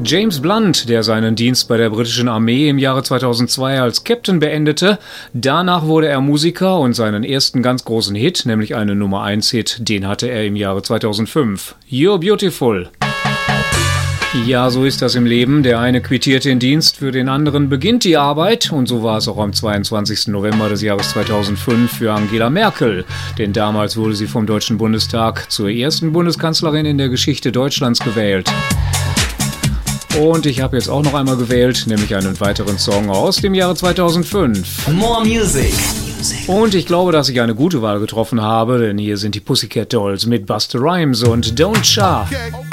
James Blunt, der seinen Dienst bei der britischen Armee im Jahre 2002 als Captain beendete. Danach wurde er Musiker und seinen ersten ganz großen Hit, nämlich einen Nummer-1-Hit, den hatte er im Jahre 2005. You're Beautiful. Ja, so ist das im Leben. Der eine quittiert den Dienst, für den anderen beginnt die Arbeit. Und so war es auch am 22. November des Jahres 2005 für Angela Merkel. Denn damals wurde sie vom Deutschen Bundestag zur ersten Bundeskanzlerin in der Geschichte Deutschlands gewählt. Und ich habe jetzt auch noch einmal gewählt, nämlich einen weiteren Song aus dem Jahre 2005. More Music. Und ich glaube, dass ich eine gute Wahl getroffen habe, denn hier sind die Pussycat Dolls mit Busta Rhymes und Don't Cha. Okay.